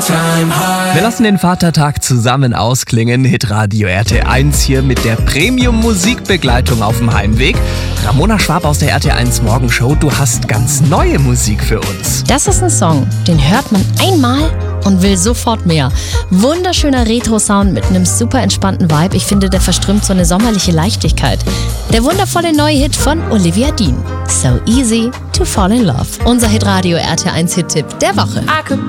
Wir lassen den Vatertag zusammen ausklingen. Hitradio RT1 hier mit der Premium-Musikbegleitung auf dem Heimweg. Ramona Schwab aus der RT1 Morgenshow, du hast ganz neue Musik für uns. Das ist ein Song, den hört man einmal und will sofort mehr. Wunderschöner Retro-Sound mit einem super entspannten Vibe. Ich finde, der verströmt so eine sommerliche Leichtigkeit. Der wundervolle neue Hit von Olivia Dean. So easy to fall in love. Unser Hitradio RT1 Hit-Tipp der Woche.